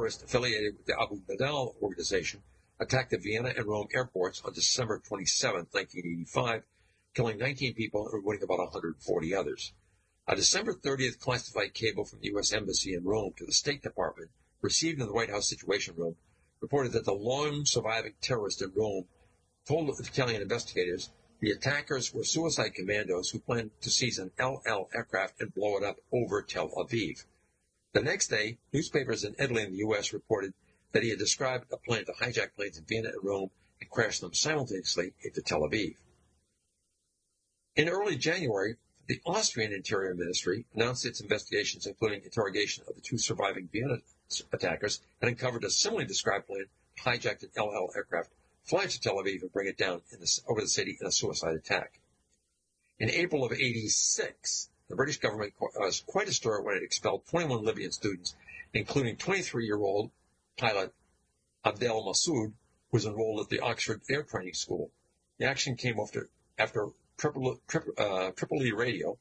terrorists affiliated with the Abu Badal organization attacked the Vienna and Rome airports on December 27, 1985, killing 19 people and wounding about 140 others. A December 30th classified cable from the U.S. Embassy in Rome to the State Department, received in the White House Situation Room, reported that the lone surviving terrorist in Rome told Italian investigators the attackers were suicide commandos who planned to seize an El Al aircraft and blow it up over Tel Aviv. The next day, newspapers in Italy and the U.S. reported that he had described a plan to hijack planes in Vienna and Rome and crash them simultaneously into Tel Aviv. In early January, the Austrian Interior Ministry announced its investigations, including interrogation of the two surviving Vienna attackers, and uncovered a similarly described plan to hijack an El Al aircraft, fly to Tel Aviv, and bring it down over the city in a suicide attack. In April of '86, the British government caused quite a stir when it expelled 21 Libyan students, including 23-year-old pilot Abdel Massoud, who was enrolled at the Oxford Air Training School. The action came after Tripoli Radio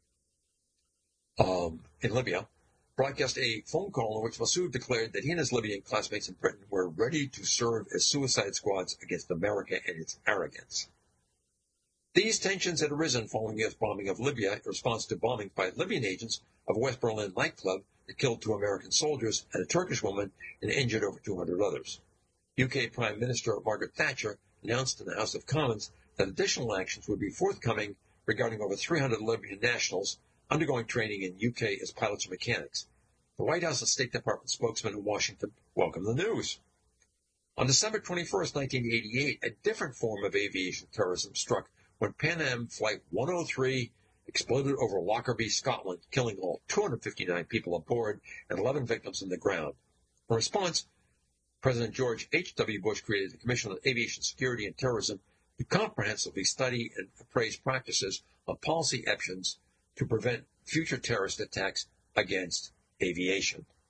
in Libya broadcast a phone call in which Massoud declared that he and his Libyan classmates in Britain were ready to serve as suicide squads against America and its arrogance. These tensions had arisen following the U.S. bombing of Libya in response to bombings by Libyan agents of a West Berlin nightclub that killed 2 American soldiers and a Turkish woman and injured over 200 others. UK Prime Minister Margaret Thatcher announced in the House of Commons that additional actions would be forthcoming regarding over 300 Libyan nationals undergoing training in UK as pilots or mechanics. The White House and State Department spokesman in Washington welcomed the news. On December 21, 1988, a different form of aviation terrorism struck when Pan Am Flight 103 exploded over Lockerbie, Scotland, killing all 259 people aboard and 11 victims on the ground. In response, President George H.W. Bush created the Commission on Aviation Security and Terrorism to comprehensively study and appraise practices on policy options to prevent future terrorist attacks against aviation.